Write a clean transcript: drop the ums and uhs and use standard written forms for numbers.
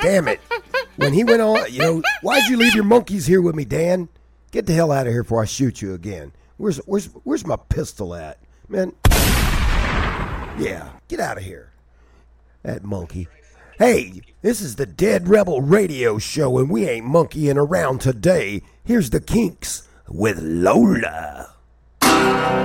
Damn it. When he went on, why'd you leave your monkeys here with me, Dan? Get the hell out of here before I shoot you again. Where's my pistol at? Man, yeah, get out of here. That monkey. Hey, this is the Dead Rebel Radio Show, and we ain't monkeying around today. Here's the Kinks with Lola.